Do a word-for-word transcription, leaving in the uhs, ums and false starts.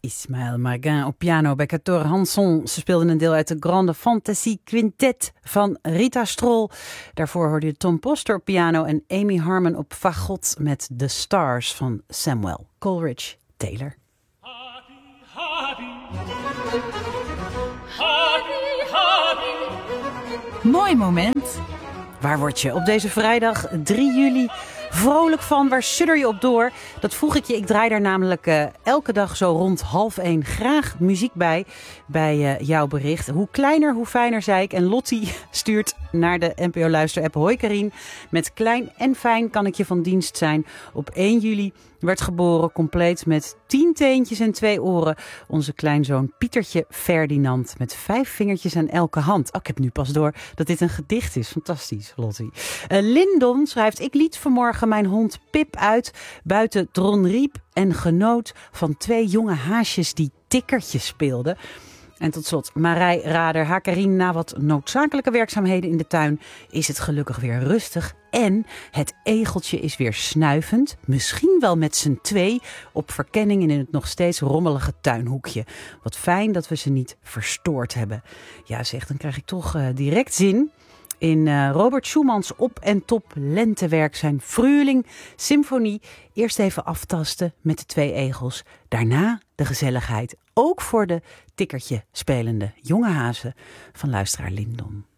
Ismaël Marguin op piano bij Cator Hanson. Ze speelden een deel uit de Grande Fantasy Quintet van Rita Strol. Daarvoor hoorde je Tom Poster op piano en Amy Harmon op fagot met The Stars van Samuel Coleridge Taylor. Happy, happy. Happy, happy. Mooi moment. Waar word je op deze vrijdag drie juli vrolijk van? Waar sudder je op door? Dat vroeg ik je. Ik draai daar namelijk uh, elke dag zo rond half één graag muziek bij. Bij uh, jouw bericht. Hoe kleiner, hoe fijner, zei ik. En Lottie stuurt naar de N P O Luister-app. Hoi Karien. Met klein en fijn kan ik je van dienst zijn. Op één juli werd geboren, compleet met tien teentjes en twee oren. Onze kleinzoon Pietertje Ferdinand. Met vijf vingertjes aan elke hand. Oh, ik heb nu pas door dat dit een gedicht is. Fantastisch, Lottie. Uh, Lindon schrijft: ik liet vanmorgen mijn hond Pip uit. Buiten Dron riep en genoot van twee jonge haasjes die tikkertjes speelden. En tot slot, Marij Rader, Hakarien, na wat noodzakelijke werkzaamheden in de tuin is het gelukkig weer rustig. En het egeltje is weer snuivend, misschien wel met z'n twee, op verkenning in het nog steeds rommelige tuinhoekje. Wat fijn dat we ze niet verstoord hebben. Ja zeg, dan krijg ik toch uh, direct zin in uh, Robert Schumans op- en top lentewerk, zijn Frühling Symfonie. Eerst even aftasten met de twee egels. Daarna de gezelligheid. Ook voor de tikkertje spelende jonge hazen van luisteraar Lindon.